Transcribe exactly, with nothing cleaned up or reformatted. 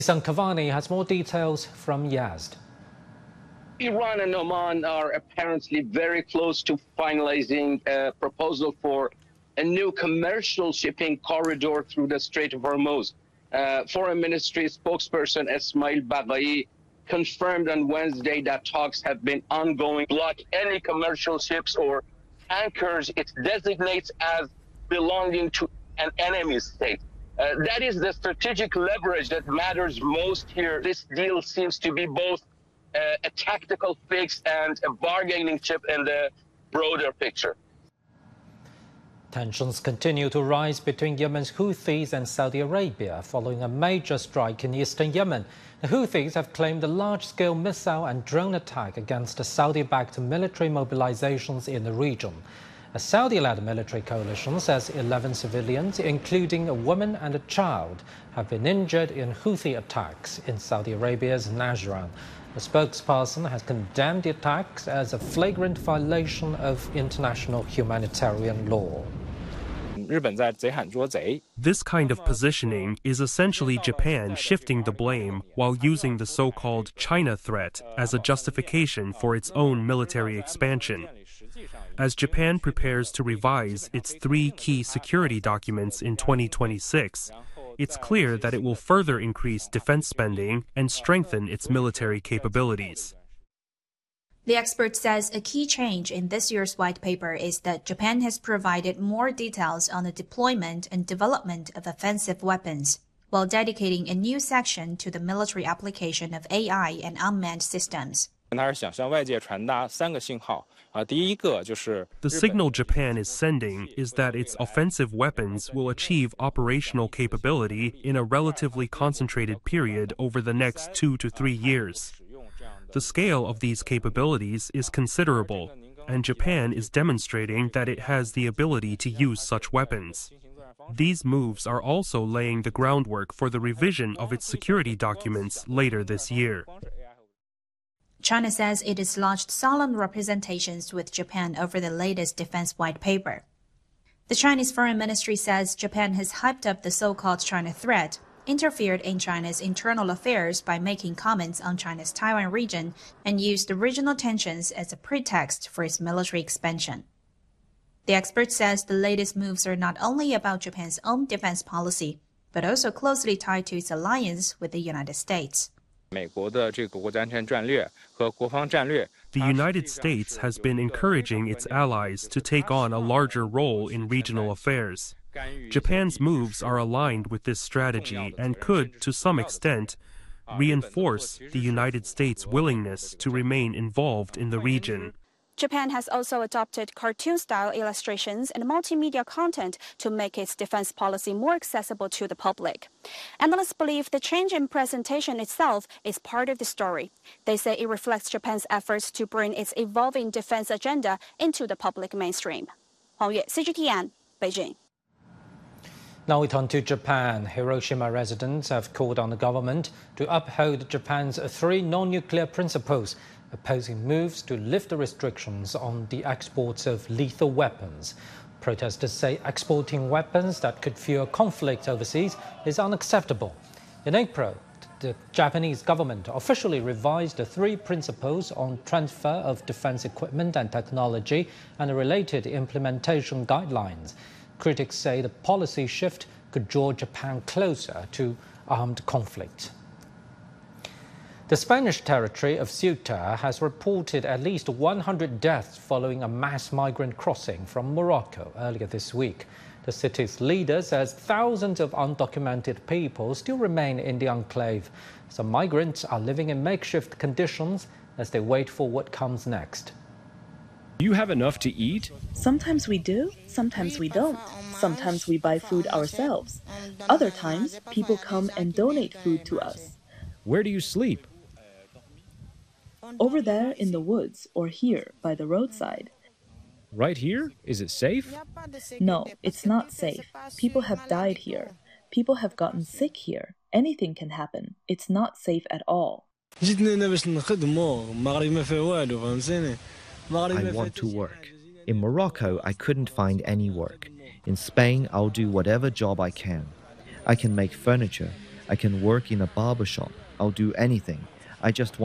San Cavani has more details from Yazd. Iran and Oman are apparently very close to finalizing a proposal for a new commercial shipping corridor through the Strait of Hormuz. Uh, Foreign Ministry spokesperson Ismail Baghai confirmed on Wednesday that talks have been ongoing. Block any commercial ships or tankers it designates as belonging to an enemy state. Uh, that is the strategic leverage that matters most here. This deal seems to be both uh, a tactical fix and a bargaining chip in the broader picture. Tensions continue to rise between Yemen's Houthis and Saudi Arabia following a major strike in eastern Yemen. The Houthis have claimed a large-scale missile and drone attack against the Saudi-backed military mobilizations in the region. A Saudi-led military coalition says eleven civilians, including a woman and a child, have been injured in Houthi attacks in Saudi Arabia's Najran. A spokesperson has condemned the attacks as a flagrant violation of international humanitarian law. This kind of positioning is essentially Japan shifting the blame while using the so-called China threat as a justification for its own military expansion. As Japan prepares to revise its three key security documents in twenty twenty-six, it's clear that it will further increase defense spending and strengthen its military capabilities. The expert says a key change in this year's white paper is that Japan has provided more details on the deployment and development of offensive weapons, while dedicating a new section to the military application of A I and unmanned systems. The signal Japan is sending is that its offensive weapons will achieve operational capability in a relatively concentrated period over the next two to three years. The scale of these capabilities is considerable, and Japan is demonstrating that it has the ability to use such weapons. These moves are also laying the groundwork for the revision of its security documents later this year. China says it has lodged solemn representations with Japan over the latest defense white paper. The Chinese Foreign Ministry says Japan has hyped up the so-called China threat, interfered in China's internal affairs by making comments on China's Taiwan region, and used the regional tensions as a pretext for its military expansion. The expert says the latest moves are not only about Japan's own defense policy, but also closely tied to its alliance with the United States. The United States has been encouraging its allies to take on a larger role in regional affairs. Japan's moves are aligned with this strategy and could, to some extent, reinforce the United States' willingness to remain involved in the region. Japan has also adopted cartoon-style illustrations and multimedia content to make its defense policy more accessible to the public. Analysts believe the change in presentation itself is part of the story. They say it reflects Japan's efforts to bring its evolving defense agenda into the public mainstream. Huang Yue, C G T N, Beijing. Now we turn to Japan. Hiroshima residents have called on the government to uphold Japan's three non-nuclear principles, opposing moves to lift the restrictions on the exports of lethal weapons. Protesters say exporting weapons that could fuel conflict overseas is unacceptable. In April, the Japanese government officially revised the three principles on transfer of defense equipment and technology and the related implementation guidelines. Critics say the policy shift could draw Japan closer to armed conflict. The Spanish territory of Ceuta has reported at least one hundred deaths following a mass migrant crossing from Morocco earlier this week. The city's leader says thousands of undocumented people still remain in the enclave. Some migrants are living in makeshift conditions as they wait for what comes next. Do you have enough to eat? Sometimes we do, sometimes we don't. Sometimes we buy food ourselves. Other times, people come and donate food to us. Where do you sleep? Over there in the woods or here by the roadside. Right here? Is it safe? No, it's not safe. People have died here. People have gotten sick here. Anything can happen. It's not safe at all. I want to work. In Morocco, I couldn't find any work. In Spain, I'll do whatever job I can. I can make furniture. I can work in a barber shop. I'll do anything. I just want